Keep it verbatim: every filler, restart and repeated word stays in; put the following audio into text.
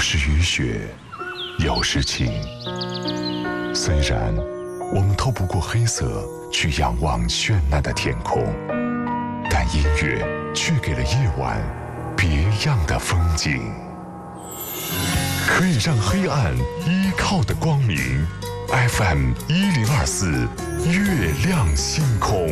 时雨雪，有时晴。虽然我们透不过黑色去仰望绚烂的天空，但音乐却给了夜晚别样的风景。可以让黑暗依靠的光明， F M 一零二四，月亮星空。